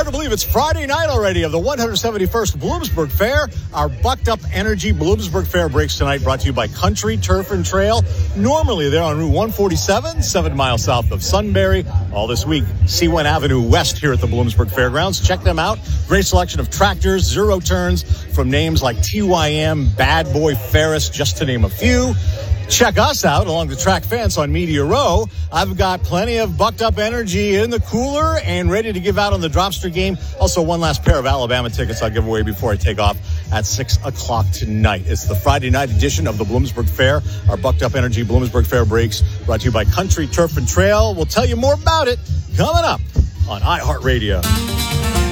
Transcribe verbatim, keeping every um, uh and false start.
Hard to believe it's Friday night already of the one hundred seventy-first Bloomsburg Fair. Our Bucked Up Energy Bloomsburg Fair breaks tonight, brought to you by Country Turf and Trail. Normally, they're on Route one forty-seven, seven miles south of Sunbury. All this week, C one Avenue West here at the Bloomsburg Fairgrounds. Check them out. Great selection of tractors, zero turns, from names like T Y M, Bad Boy Ferris, just to name a few. Check us out along the track fence on Media Row. I've got plenty of Bucked Up Energy in the cooler and ready to give out on the Dropster game. Also, one last pair of Alabama tickets I'll give away before I take off at six o'clock tonight. It's the Friday night edition of the Bloomsburg Fair. Our Bucked Up Energy Bloomsburg Fair breaks, brought to you by Country Turf and Trail. We'll tell you more about it coming up on iHeartRadio.